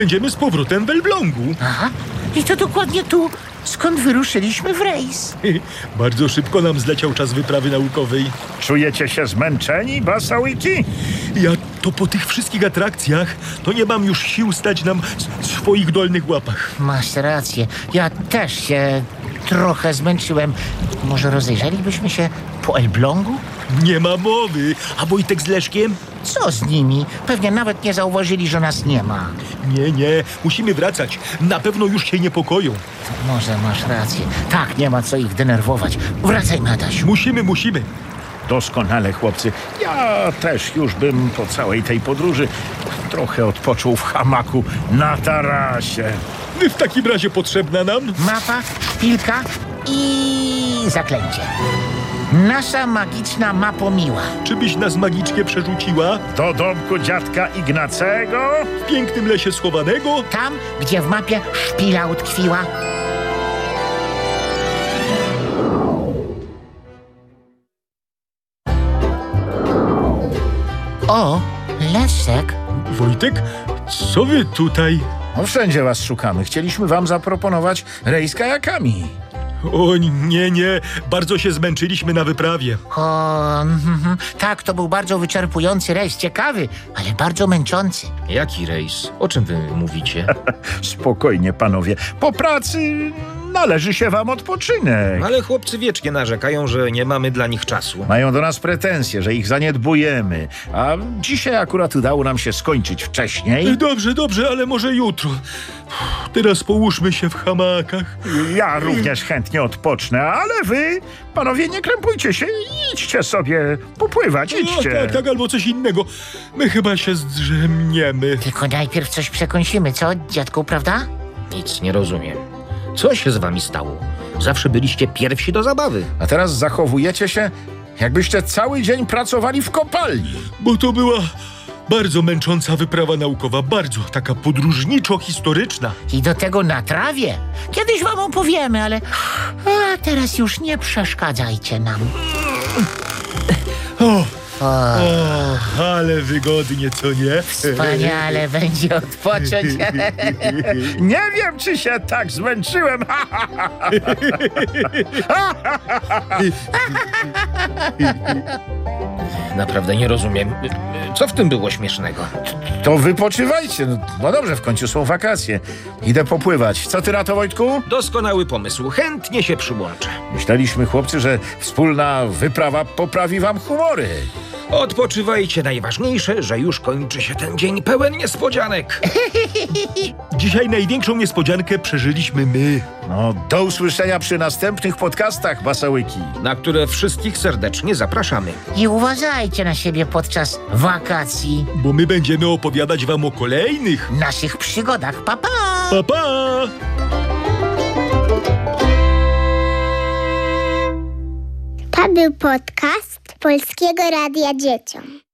Będziemy z powrotem w Elblągu. Aha, i to dokładnie tu, skąd wyruszyliśmy w rejs. Bardzo szybko nam zleciał czas wyprawy naukowej. Czujecie się zmęczeni, Basałiki? Ja to po tych wszystkich atrakcjach, to nie mam już sił stać nam w swoich dolnych łapach. Masz rację, ja też się trochę zmęczyłem. Może rozejrzelibyśmy się po Elblągu? Nie ma mowy. A Wojtek z Leszkiem? Co z nimi? Pewnie nawet nie zauważyli, że nas nie ma. Nie. Musimy wracać. Na pewno już się niepokoją. Może masz rację. Tak, nie ma co ich denerwować. Wracajmy, Adasiu. Musimy. Doskonale, chłopcy. Ja też już bym po całej tej podróży trochę odpoczął w hamaku na tarasie. W takim razie potrzebna nam? Mapa, szpilka i zaklęcie. Nasza magiczna mapomiła. Czy byś nas magicznie przerzuciła? Do domku dziadka Ignacego? W pięknym lesie schowanego? Tam, gdzie w mapie szpila utkwiła. O, Leszek. Wojtek, co wy tutaj? No wszędzie was szukamy. Chcieliśmy wam zaproponować rejs kajakami. O nie. Bardzo się zmęczyliśmy na wyprawie. Tak, to był bardzo wyczerpujący rejs. Ciekawy, ale bardzo męczący. Jaki rejs? O czym wy mówicie? Spokojnie, panowie. Po pracy należy się wam odpoczynek. Ale chłopcy wiecznie narzekają, że nie mamy dla nich czasu. Mają do nas pretensje, że ich zaniedbujemy. A dzisiaj akurat udało nam się skończyć wcześniej. Dobrze, ale może jutro. Teraz połóżmy się w hamakach. Ja również chętnie odpocznę, ale wy, panowie, nie krępujcie się. Idźcie sobie popływać, idźcie. Tak, albo coś innego. My chyba się zdrzemniemy. Tylko najpierw coś przekąsimy, co, dziadku, prawda? Nic nie rozumiem. Co się z wami stało? Zawsze byliście pierwsi do zabawy. A teraz zachowujecie się, jakbyście cały dzień pracowali w kopalni. Bo to była bardzo męcząca wyprawa naukowa. Bardzo taka podróżniczo-historyczna. I do tego na trawie. Kiedyś wam opowiemy, ale teraz już nie przeszkadzajcie nam. Ale wygodnie, co nie? Wspaniale będzie odpocząć. Nie wiem, czy się tak zmęczyłem. Naprawdę nie rozumiem. Co w tym było śmiesznego? To wypoczywajcie. No dobrze, w końcu są wakacje. Idę popływać. Co ty na to, Wojtku? Doskonały pomysł. Chętnie się przyłączę. Myśleliśmy, chłopcy, że wspólna wyprawa poprawi wam humory. Odpoczywajcie. Najważniejsze, że już kończy się ten dzień pełen niespodzianek. Dzisiaj największą niespodziankę przeżyliśmy my. No, do usłyszenia przy następnych podcastach, Basałyki. Na które wszystkich serdecznie zapraszamy. I uważajcie na siebie podczas wakacji. Bo my będziemy opowiadać wam o kolejnych. Naszych przygodach. Pa, pa! Pa, pa! To był podcast Polskiego Radia Dzieciom.